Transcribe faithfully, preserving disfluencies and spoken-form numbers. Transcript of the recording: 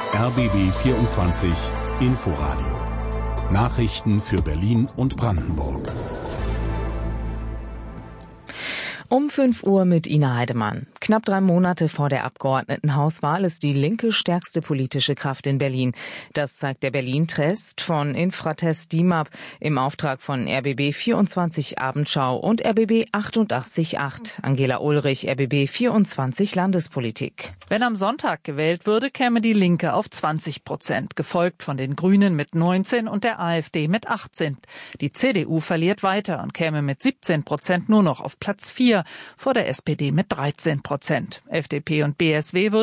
R B B vierundzwanzig Inforadio. Nachrichten für Berlin und Brandenburg. Um fünf Uhr mit Ina Heidemann. Knapp drei Monate vor der Abgeordnetenhauswahl ist die Linke stärkste politische Kraft in Berlin. Das zeigt der Berlin-Test von Infratest D I M A P im Auftrag von R B B vierundzwanzig Abendschau und R B B achtundachtzig Komma acht. Angela Ulrich, R B B vierundzwanzig Landespolitik. Wenn am Sonntag gewählt würde, käme die Linke auf zwanzig Prozent, gefolgt von den Grünen mit neunzehn und der AfD mit achtzehn. Die C D U verliert weiter und käme mit siebzehn Prozent nur noch auf Platz vier, vor der S P D mit dreizehn Prozent. F D P und B S W würden